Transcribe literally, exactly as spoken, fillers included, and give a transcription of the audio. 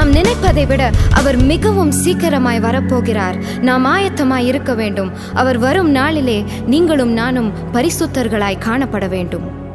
நாம் நினைப்பதை விட அவர் மிகவும் சீக்கிரமாய் வரப்போகிறார். நாம் ஆயத்தமாய் இருக்க வேண்டும். அவர் வரும் நாளிலே நீங்களும் நானும் பரிசுத்தர்களாய் காணப்பட வேண்டும்.